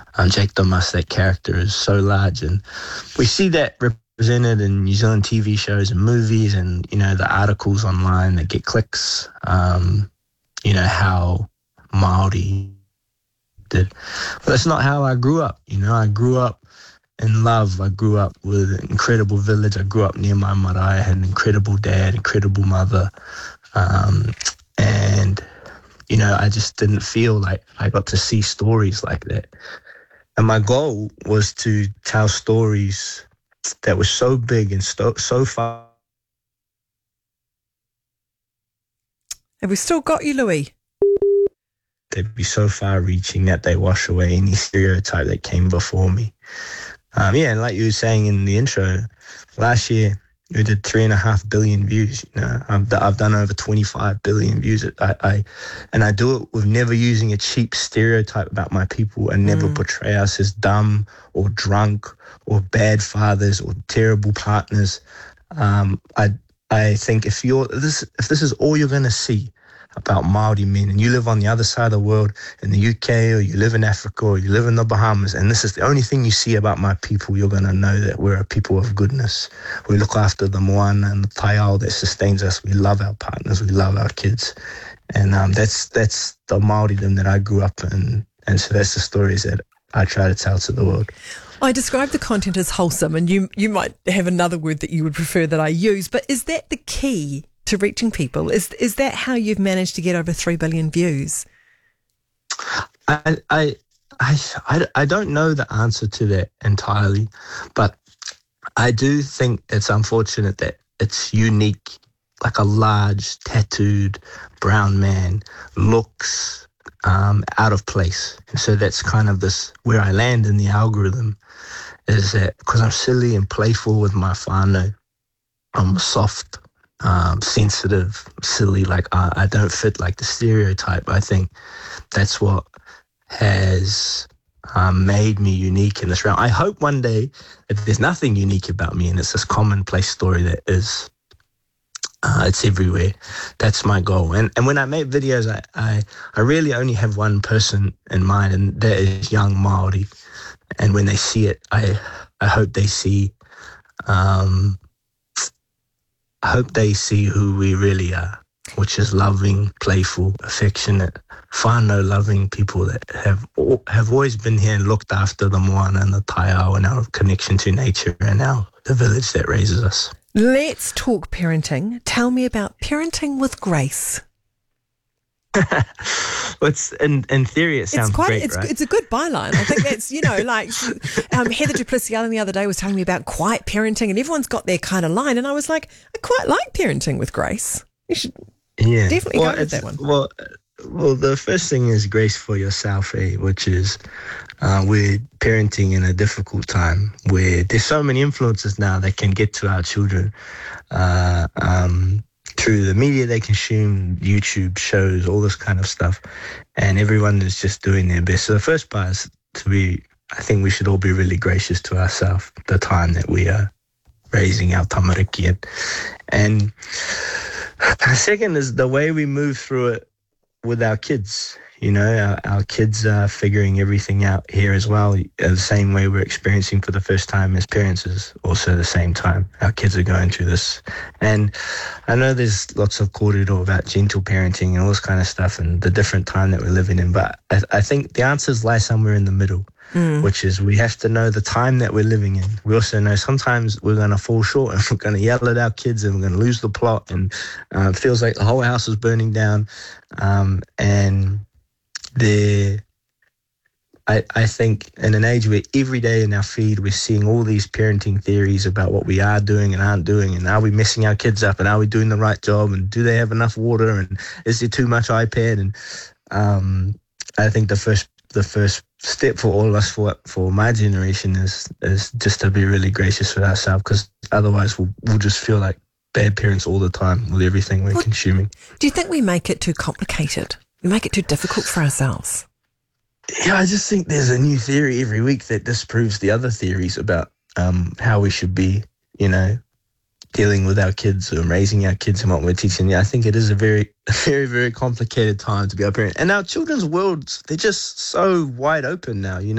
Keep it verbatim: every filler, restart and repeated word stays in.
Um, Jake Thomas, that character, is so large, and we see that represented in New Zealand T V shows and movies, and you know the articles online that get clicks. Um, you know how Māori did, but that's not how I grew up. You know, I grew up in love. I grew up with an incredible village. I grew up near my marae. I had an incredible dad, incredible mother, um, and you know I just didn't feel like I got to see stories like that. And my goal was to tell stories that were so big and so, so far. Have we still got you, Louis? They'd be so far-reaching that they wash away any stereotype that came before me. Um, yeah, and like you were saying in the intro, last year we did three and a half billion views. You know, I've, I've done over twenty-five billion views. I, I and I do it with never using a cheap stereotype about my people, and never mm. portray us as dumb or drunk or bad fathers or terrible partners. Um, I I think if you're this if this is all you're going to see about Māori men, and you live on the other side of the world in the U K, or you live in Africa, or you live in the Bahamas, and this is the only thing you see about my people, you're going to know that we're a people of goodness. We look after the moana and the taiao that sustains us. We love our partners. We love our kids. And um, that's that's the Māoridom that I grew up in. And so that's the stories that I try to tell to the world. I describe the content as wholesome, and you you might have another word that you would prefer that I use, but is that the key to reaching people? Is is that how you've managed to get over three billion views? I, I, I, I don't know the answer to that entirely, but I do think it's unfortunate that it's unique, like a large, tattooed, brown man looks um, out of place. And so that's kind of this, where I land in the algorithm, is that because I'm silly and playful with my whānau, I'm soft, Um, sensitive, silly, like I, I don't fit like the stereotype. I think that's what has um, made me unique in this round. I hope one day that there's nothing unique about me and it's this commonplace story that is, uh, it's everywhere. That's my goal. And and when I make videos, I, I, I really only have one person in mind, and that is young Māori. And when they see it, I, I hope they see um, I hope they see who we really are, which is loving, playful, affectionate, whānau-loving people that have have always been here and looked after the moana and the taiao and our connection to nature and our the village that raises us. Let's talk parenting. Tell me about parenting with grace. Well, it's, in, in theory, it sounds it's quite, great, it's, right? It's a good byline. I think that's, you know, like um, Heather du Plessis-Allen the other day was telling me about quiet parenting, and everyone's got their kind of line. And I was like, I quite like parenting with grace. You should yeah. definitely well, go with that one. Well, well, the first thing is grace for yourself, eh? Which is uh, we're parenting in a difficult time where there's so many influences now that can get to our children. Uh, um, through the media they consume, YouTube shows, all this kind of stuff, and everyone is just doing their best. So the first part is to be, I think we should all be really gracious to ourselves the time that we are raising our tamariki. And, and the second is the way we move through it with our kids. You know, our, our kids are figuring everything out here as well. The same way we're experiencing for the first time as parents is also the same time our kids are going through this. And I know there's lots of kōrero about gentle parenting and all this kind of stuff and the different time that we're living in, but I, I think the answers lie somewhere in the middle, mm. which is we have to know the time that we're living in. We also know sometimes we're going to fall short and we're going to yell at our kids and we're going to lose the plot, and uh, it feels like the whole house is burning down. Um, and The, I, I think in an age where every day in our feed we're seeing all these parenting theories about what we are doing and aren't doing, and are we messing our kids up, and are we doing the right job, and do they have enough water, and is there too much iPad? And um, I think the first the first step for all of us, for for my generation, is is just to be really gracious with ourselves, because otherwise we'll we'll just feel like bad parents all the time with everything we're what, consuming. Do you think we make it too complicated? We make it too difficult for ourselves? Yeah, I just think there's a new theory every week that disproves the other theories about um, how we should be, you know, dealing with our kids or raising our kids and what we're teaching. Yeah, I think it is a very, very, very complicated time to be a parent. And our children's worlds, they're just so wide open now, you know.